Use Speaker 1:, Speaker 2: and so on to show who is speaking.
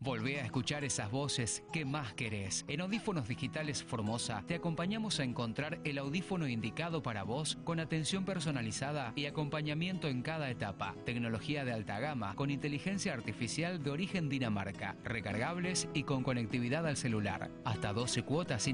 Speaker 1: Volvé a escuchar esas voces que más querés. En Audífonos Digitales Formosa te acompañamos a encontrar el audífono indicado para vos con atención personalizada y acompañamiento en cada etapa. Tecnología de alta gama con inteligencia artificial de origen Dinamarca, recargables y con conectividad al celular. Hasta 12 cuotas sin